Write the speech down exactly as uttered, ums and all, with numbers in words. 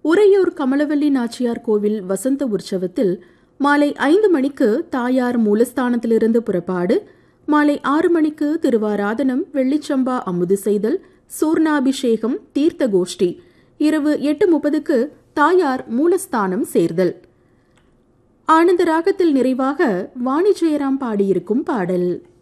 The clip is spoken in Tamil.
உறையூர் கமலவல்லி நாச்சியார் கோவில் வசந்த உற்சவத்தில் மாலை ஐந்து மணிக்கு தாயார் மூலஸ்தானத்திலிருந்து புறப்பாடு, மாலை ஆறு மணிக்கு திருவாராதனம், வெள்ளிச்சம்பா அமுது செய்தல், சூர்ணாபிஷேகம், தீர்த்த கோஷ்டி, இரவு எட்டு முப்பதுக்கு தாயார் மூலஸ்தானம் சேர்தல். ஆனந்த ராகத்தில் நிறைவாக வாணி ஜெயராம் பாடியிருக்கும் பாடல்.